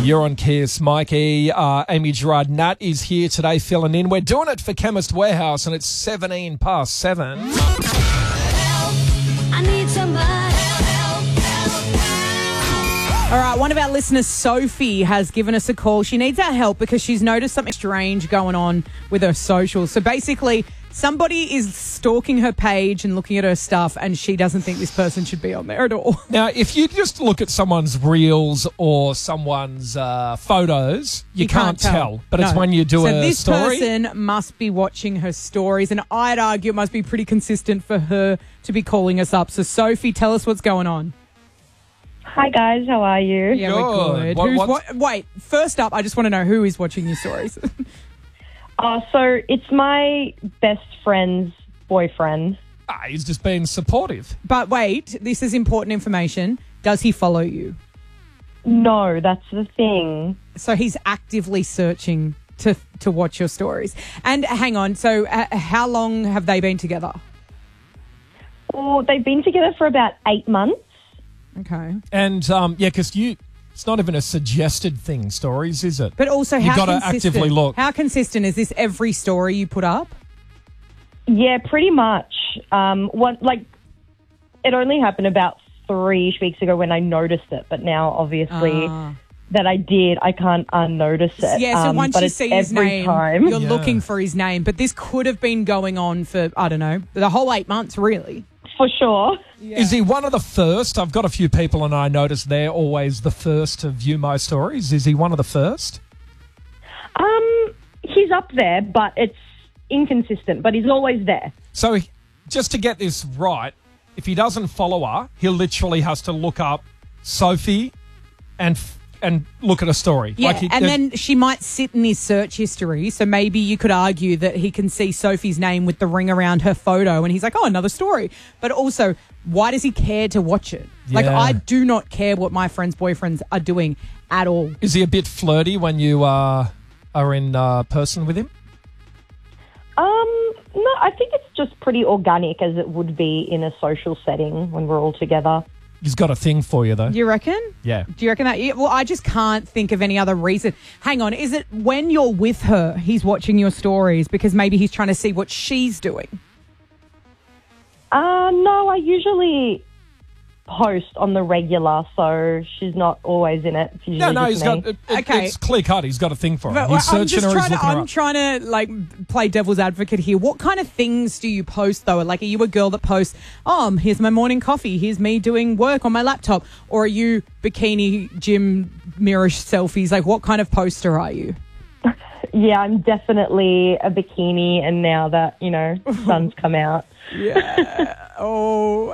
You're on Kiss. Mikey, Amy Gerard, Nat is here today filling in. We're doing it for Chemist Warehouse and it's 7:17. I need somebody. All right, one of our listeners, Sophie, has given us a call. She needs our help because she's noticed something strange going on with her socials. So basically, somebody is stalking her page and looking at her stuff, and she doesn't think this person should be on there at all. Now, if you just look at someone's reels or someone's photos, you can't tell. But it's when you do a story. So this person must be watching her stories, and I'd argue it must be pretty consistent for her to be calling us up. So, Sophie, tell us what's going on. Hi guys, how are you? Yeah, we're good. Wait, first up, I just want to know who is watching your stories. So it's my best friend's boyfriend. He's just being supportive. But wait, this is important information. Does he follow you? No, that's the thing. So he's actively searching to watch your stories. And hang on, so how long have they been together? Well, they've been together for about 8 months. Okay. And, because it's not even a suggested thing, stories, is it? But also, You've got to actively look. How consistent is this? Every story you put up? Yeah, pretty much. It only happened about 3 weeks ago when I noticed it, but now obviously that I did, I can't unnotice it. Yeah, so once you see his name, you're Yeah. looking for his name. But this could have been going on for, I don't know, the whole 8 months, really. For sure. Yeah. Is he one of the first? I've got a few people and I notice they're always the first to view my stories. Is he one of the first? He's up there, but it's inconsistent, but he's always there. So just to get this right, if he doesn't follow her, he literally has to look up Sophie and look at a story. Yeah, then she might sit in his search history, so maybe you could argue that he can see Sophie's name with the ring around her photo and he's like, oh, another story. But also, why does he care to watch it? Like, Yeah. I do not care what my friends' boyfriends are doing at all. Is he a bit flirty when you are in person with him? No, I think it's just pretty organic as it would be in a social setting when we're all together. He's got a thing for you, though. Do you reckon? Yeah. Do you reckon that? Well, I just can't think of any other reason. Hang on. Is it when you're with her, he's watching your stories because maybe he's trying to see what she's doing? No, I usually post on the regular, so she's not always in it. It's usually No, just he's me. got. Okay. It's clear cut. He's got a thing for her. But He's searching her. He's looking her I'm up. trying to play devil's advocate here. What kind of things do you post though? Like, are you a girl that posts, here's my morning coffee, here's me doing work on my laptop, or are you bikini gym mirror selfies? Like, what kind of poster are you? Yeah, I'm definitely a bikini, and now that, sun's come out. Yeah. Oh.